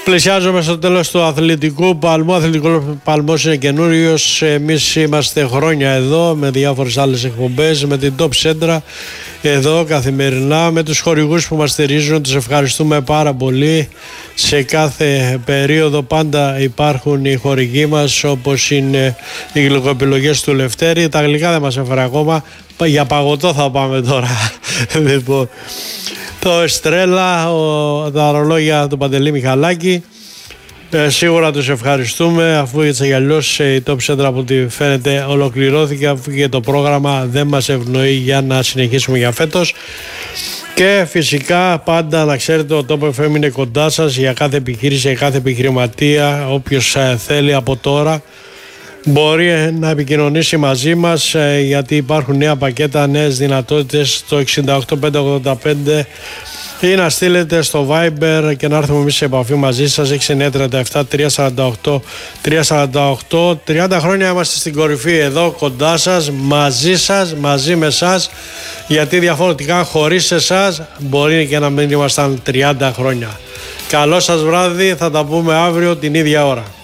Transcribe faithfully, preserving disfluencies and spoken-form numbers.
Πλησιάζουμε στο τέλος του αθλητικού παλμού. Ο αθλητικός παλμός είναι καινούριος. Εμείς είμαστε χρόνια εδώ με διάφορες άλλες εκπομπές, με την Top Centra εδώ καθημερινά, με τους χορηγούς που μας στηρίζουν. Τους ευχαριστούμε πάρα πολύ. Σε κάθε περίοδο πάντα υπάρχουν οι χορηγοί μας, όπως είναι οι γλυκοεπιλογές του Λευτέρη. Τα γλυκά δεν μας έφερε ακόμα. Για παγωτό θα πάμε τώρα. Λοιπόν, το Εστρέλα, ο, τα ορολόγια του Παντελή Μιχαλάκη. Ε, σίγουρα τους ευχαριστούμε, αφού έτσι κι αλλιώς η Top Centra από ό,τι φαίνεται ολοκληρώθηκε, αφού και το πρόγραμμα δεν μας ευνοεί για να συνεχίσουμε για φέτος. Και φυσικά πάντα να ξέρετε ο Top εφ εμ είναι κοντά σας για κάθε επιχείρηση, για κάθε επιχειρηματία. Όποιος ε, θέλει από τώρα μπορεί να επικοινωνήσει μαζί μας, ε, γιατί υπάρχουν νέα πακέτα, νέες δυνατότητες στο εξήντα οκτώ πεντακόσια ογδόντα πέντε, ή να στείλετε στο Viber και να έρθουμε εμείς σε επαφή μαζί σας. Έξι εννιά τρία επτά τρία τέσσερα οκτώ τρία τέσσερα οκτώ. τριάντα χρόνια είμαστε στην κορυφή, εδώ κοντά σας, μαζί σας, μαζί με εσάς, γιατί διαφορετικά χωρίς εσάς μπορεί και να μην ήμασταν τριάντα χρόνια. Καλό σας βράδυ, θα τα πούμε αύριο την ίδια ώρα.